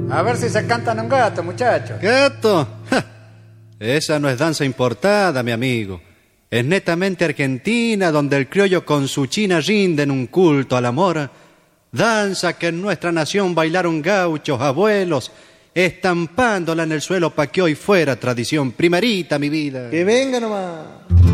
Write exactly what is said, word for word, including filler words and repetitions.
A ver si se cantan un gato, muchachos. ¿Gato? ¡Ja! Esa no es danza importada, mi amigo. Es netamente argentina, donde el criollo con su china rinden un culto al amor. Danza que en nuestra nación bailaron gauchos, abuelos, estampándola en el suelo pa' que hoy fuera tradición primerita, mi vida. Que venga nomás.